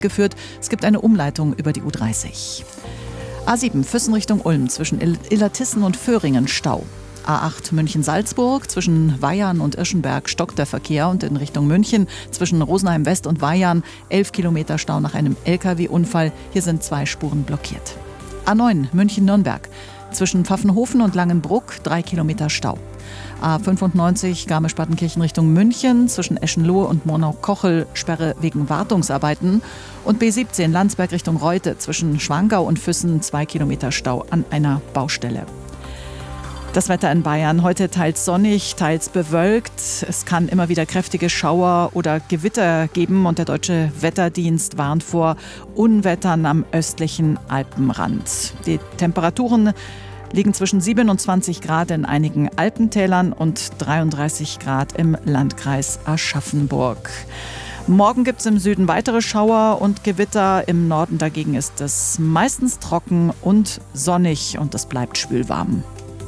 geführt. Es gibt eine Umleitung über die U30. A7 Füssen Richtung Ulm zwischen Illertissen und Föhringen Stau. A8 München-Salzburg zwischen Weyarn und Irschenberg stockt der Verkehr und in Richtung München zwischen Rosenheim West und Weyarn 11 Kilometer Stau nach einem LKW-Unfall. Hier sind 2 Spuren blockiert. A9 München-Nürnberg zwischen Pfaffenhofen und Langenbruck 3 Kilometer Stau. A95 Garmisch-Partenkirchen Richtung München zwischen Eschenlohe und Murnau-Kochel Sperre wegen Wartungsarbeiten. Und B17 Landsberg Richtung Reute zwischen Schwangau und Füssen 2 Kilometer Stau an einer Baustelle. Das Wetter in Bayern heute teils sonnig, teils bewölkt. Es kann immer wieder kräftige Schauer oder Gewitter geben und der Deutsche Wetterdienst warnt vor Unwettern am östlichen Alpenrand. Die Temperaturen liegen zwischen 27 Grad in einigen Alpentälern und 33 Grad im Landkreis Aschaffenburg. Morgen gibt es im Süden weitere Schauer und Gewitter. Im Norden dagegen ist es meistens trocken und sonnig und es bleibt schwülwarm.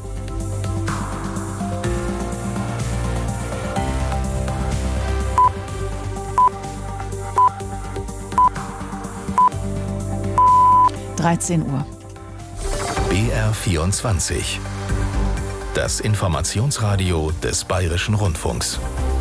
Uhr. BR24. Das Informationsradio des Bayerischen Rundfunks.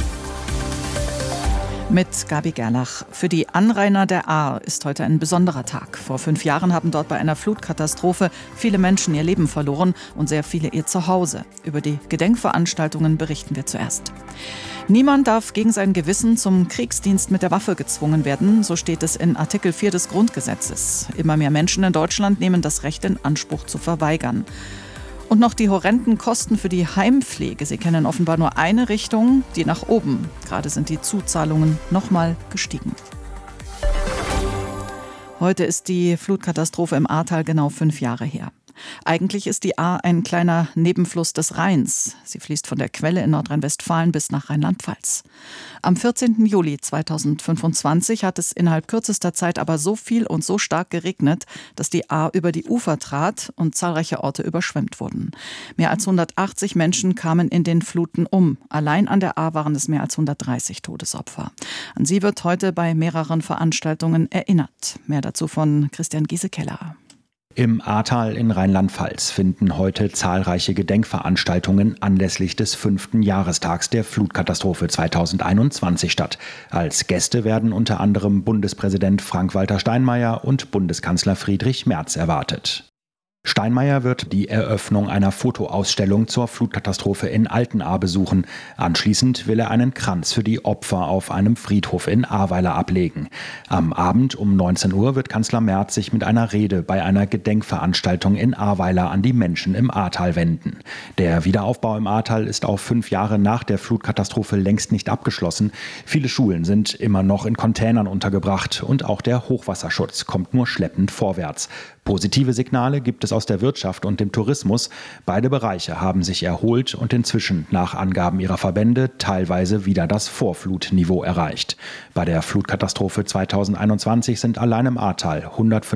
Mit Gabi Gerlach. Für die Anrainer der Ahr ist heute ein besonderer Tag. Vor 5 Jahren haben dort bei einer Flutkatastrophe viele Menschen ihr Leben verloren und sehr viele ihr Zuhause. Über die Gedenkveranstaltungen berichten wir zuerst. Niemand darf gegen sein Gewissen zum Kriegsdienst mit der Waffe gezwungen werden, so steht es in Artikel 4 des Grundgesetzes. Immer mehr Menschen in Deutschland nehmen das Recht in Anspruch zu verweigern. Und noch die horrenden Kosten für die Heimpflege. Sie kennen offenbar nur eine Richtung, die nach oben. Gerade sind die Zuzahlungen nochmal gestiegen. Heute ist die Flutkatastrophe im Ahrtal genau 5 Jahre her. Eigentlich ist die Ahr ein kleiner Nebenfluss des Rheins. Sie fließt von der Quelle in Nordrhein-Westfalen bis nach Rheinland-Pfalz. Am 14. Juli 2025 hat es innerhalb kürzester Zeit aber so viel und so stark geregnet, dass die Ahr über die Ufer trat und zahlreiche Orte überschwemmt wurden. Mehr als 180 Menschen kamen in den Fluten um. Allein an der Ahr waren es mehr als 130 Todesopfer. An sie wird heute bei mehreren Veranstaltungen erinnert. Mehr dazu von Christian Giese-Keller. Im Ahrtal in Rheinland-Pfalz finden heute zahlreiche Gedenkveranstaltungen anlässlich des 5. Jahrestags der Flutkatastrophe 2021 statt. Als Gäste werden unter anderem Bundespräsident Frank-Walter Steinmeier und Bundeskanzler Friedrich Merz erwartet. Steinmeier wird die Eröffnung einer Fotoausstellung zur Flutkatastrophe in Altenahr besuchen. Anschließend will er einen Kranz für die Opfer auf einem Friedhof in Ahrweiler ablegen. Am Abend um 19 Uhr wird Kanzler Merz sich mit einer Rede bei einer Gedenkveranstaltung in Ahrweiler an die Menschen im Ahrtal wenden. Der Wiederaufbau im Ahrtal ist auch 5 Jahre nach der Flutkatastrophe längst nicht abgeschlossen. Viele Schulen sind immer noch in Containern untergebracht und auch der Hochwasserschutz kommt nur schleppend vorwärts. Positive Signale gibt es aus der Wirtschaft und dem Tourismus. Beide Bereiche haben sich erholt und inzwischen nach Angaben ihrer Verbände teilweise wieder das Vorflutniveau erreicht. Bei der Flutkatastrophe 2021 sind allein im Ahrtal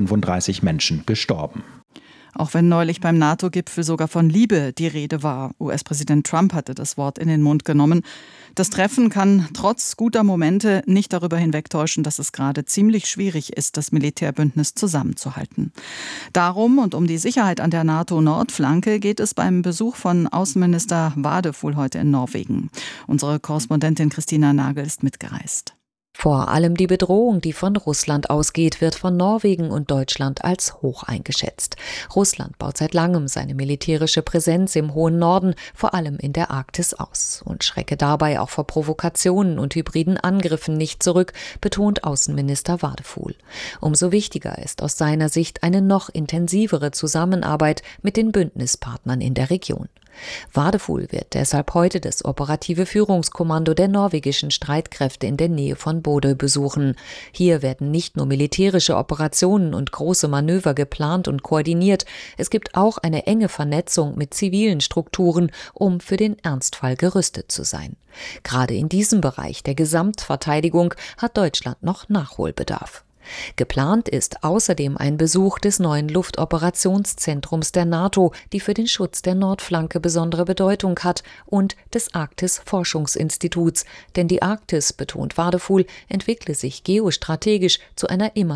135 Menschen gestorben. Auch wenn neulich beim NATO-Gipfel sogar von Liebe die Rede war. US-Präsident Trump hatte das Wort in den Mund genommen. Das Treffen kann trotz guter Momente nicht darüber hinwegtäuschen, dass es gerade ziemlich schwierig ist, das Militärbündnis zusammenzuhalten. Darum und um die Sicherheit an der NATO-Nordflanke geht es beim Besuch von Außenminister Wadefuhl heute in Norwegen. Unsere Korrespondentin Christina Nagel ist mitgereist. Vor allem die Bedrohung, die von Russland ausgeht, wird von Norwegen und Deutschland als hoch eingeschätzt. Russland baut seit langem seine militärische Präsenz im hohen Norden, vor allem in der Arktis, aus und schrecke dabei auch vor Provokationen und hybriden Angriffen nicht zurück, betont Außenminister Wadefuhl. Umso wichtiger ist aus seiner Sicht eine noch intensivere Zusammenarbeit mit den Bündnispartnern in der Region. Wadefuhl wird deshalb heute das operative Führungskommando der norwegischen Streitkräfte in der Nähe von Bodø besuchen. Hier werden nicht nur militärische Operationen und große Manöver geplant und koordiniert, es gibt auch eine enge Vernetzung mit zivilen Strukturen, um für den Ernstfall gerüstet zu sein. Gerade in diesem Bereich der Gesamtverteidigung hat Deutschland noch Nachholbedarf. Geplant ist außerdem ein Besuch des neuen Luftoperationszentrums der NATO, die für den Schutz der Nordflanke besondere Bedeutung hat, und des Arktis-Forschungsinstituts. Denn die Arktis, betont Wadefuhl, entwickle sich geostrategisch zu einer immer